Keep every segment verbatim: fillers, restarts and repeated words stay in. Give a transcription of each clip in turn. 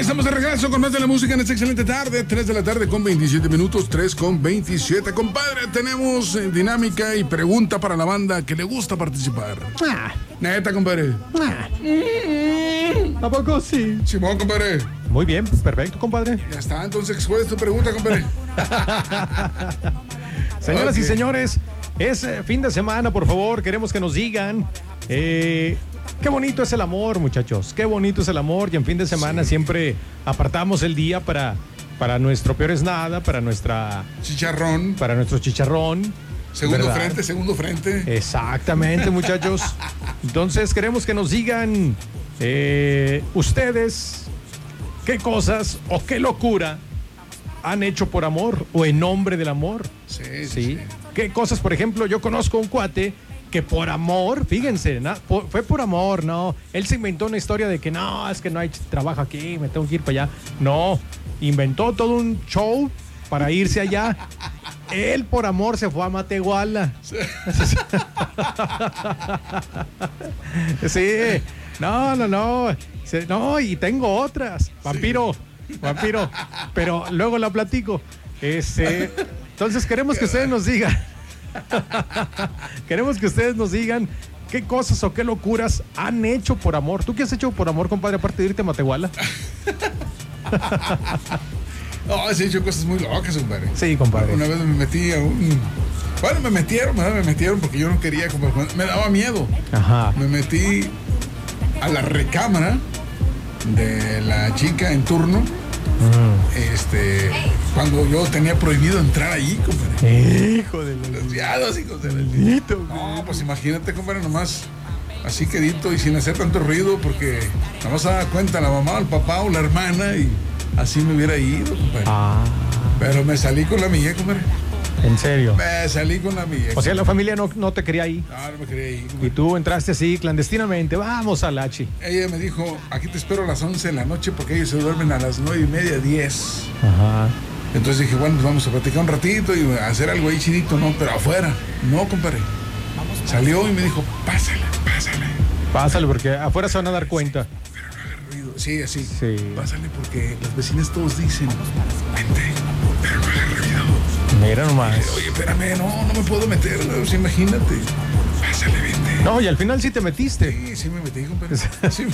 estamos de regreso con más de la música en esta excelente tarde. tres de la tarde con veintisiete minutos, tres con veintisiete. Compadre, tenemos eh, dinámica y pregunta para la banda que le gusta participar. Ah. Neta, compadre. Ah. ¿A poco sí? Simón, compadre. Muy bien, perfecto, compadre. Ya está, entonces, ¿cuál es tu pregunta, compadre? Señoras Okay. y señores, es eh, fin de semana, por favor, queremos que nos digan eh, qué bonito es el amor, muchachos, qué bonito es el amor, y en fin de semana Sí. siempre apartamos el día para, para nuestro peor es nada, para nuestra Chicharrón. para nuestro chicharrón. Segundo ¿verdad? frente, segundo frente. Exactamente, muchachos. Entonces queremos que nos digan eh, ustedes qué cosas o qué locura han hecho por amor o en nombre del amor. Sí, sí, ¿Sí? sí. ¿Qué cosas? Por ejemplo, yo conozco un cuate que por amor, fíjense, na- por- fue por amor, no. Él se inventó una historia de que no, es que no hay trabajo aquí, me tengo que ir para allá. No, inventó todo un show para irse allá. Él por amor se fue a Matehuala. Sí. Sí, no, no, no. Se- No, y tengo otras. Vampiro, vampiro. Pero luego la platico. Este, entonces queremos que ustedes nos digan. Queremos que ustedes nos digan qué cosas o qué locuras han hecho por amor. ¿Tú qué has hecho por amor, compadre, aparte de irte a Matehuala? No, sí, he hecho cosas muy locas, compadre. Sí, compadre. Una vez me metí a un... Bueno, me metieron, ¿verdad? Me metieron porque yo no quería, como me daba miedo. Ajá. Me metí a la recámara de la chica en turno, Mm. este, cuando yo tenía prohibido entrar allí, compadre. Hijo de la... Los diados, hijos de la... Maldito, No, pues imagínate, compadre, nomás así quedito y sin hacer tanto ruido, porque nomás se daba cuenta la mamá, el papá o la hermana y así me hubiera ido, compadre. Ah, Pero me salí con la mía, compadre. en serio. Me salí con la mía. O sea, la familia no, no te quería ahí. No, no me quería ir, Y compadre. tú entraste así clandestinamente. Vamos al Hachi. Ella me dijo, aquí te espero a las once de la noche porque ellos se duermen a las nueve y media, diez. Ajá. Entonces dije, bueno, pues vamos a platicar un ratito y hacer algo ahí chidito, ¿no? Pero afuera. No, compadre. Salió y me dijo, pásale, pásale. Pásale, porque afuera se van a dar cuenta. Pero no haga ruido. Sí, así. Sí. Pásale porque las vecinas todos dicen, vente, pero no haga ruido. Mira nomás. Oye, espérame, no, no me puedo meter, no, pues imagínate. Pásale, vente. No, y al final sí te metiste. Sí, sí me metí, compadre. Sí.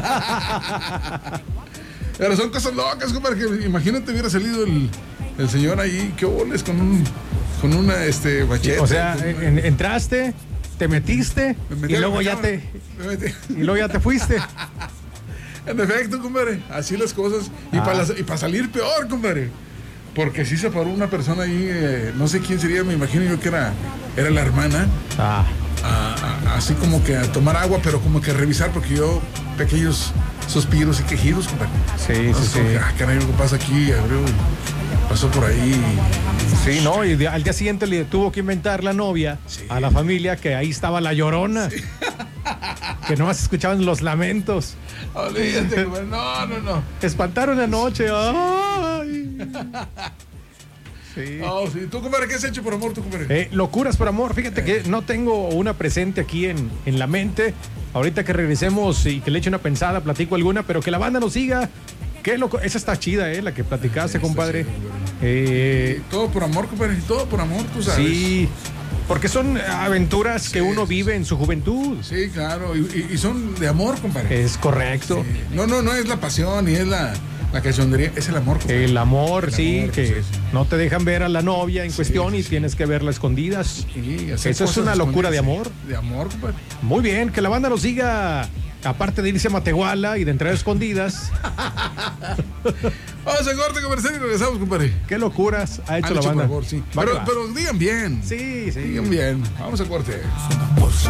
Pero son cosas locas, compadre, que imagínate hubiera salido el, el señor ahí, qué boles, con un, con una, este, bachete. O sea, con una- en- entraste, te metiste me metí y a la luego ya cámara, te me metí. y luego ya te fuiste. En efecto, compadre, así las cosas. Y Ah. para y para salir peor, compadre. Porque sí se paró una persona ahí, eh, no sé quién sería, me imagino yo que era, era la hermana, Ah, a- a- así como que a tomar agua, pero como que a revisar, porque yo, pequeños suspiros y quejidos, compadre. sí, sí, Entonces, sí. como que, ah, caray, algo pasa aquí, abrió y pasó por ahí. Sí, no, y de- al día siguiente le tuvo que inventar la novia Sí. a la familia que ahí estaba la llorona. Que nomás escuchaban los lamentos. Olvídate, compadre. No, no, no. Espantaron anoche. Ay. Sí. No, sí. ¿Tú, compadre, qué has hecho por amor, tú, compadre? Eh, locuras por amor. Fíjate que no tengo una presente aquí en, en la mente. Ahorita que regresemos y que le eche una pensada, platico alguna, pero que la banda nos siga. Qué loco. Esa está chida, ¿eh? La que platicaste, Está compadre. chida, compadre. Eh, Todo por amor, compadre. Todo por amor, tú sabes. sí, porque son aventuras que Sí, uno sí, vive en su juventud. Sí, claro. Y, y- y son de amor, compadre. Es correcto. Sí. No, no, no es la pasión ni es la, la cachondería, es el amor, compadre. El amor, El sí, amor, que sí, sí. no te dejan ver a la novia en cuestión y sí. tienes que verla a escondidas. Sí, hacer Eso es cosas una locura de escondidas, amor. sí. De amor, compadre. Muy bien, que la banda nos diga, aparte de irse a Matehuala y de entrar a escondidas, Vamos a corte comercial y regresamos, compadre. qué locuras ha hecho Han la hecho, banda. por favor, sí. Va que Pero, va. pero digan bien. Sí, sí. Digan bien. Vamos a corte.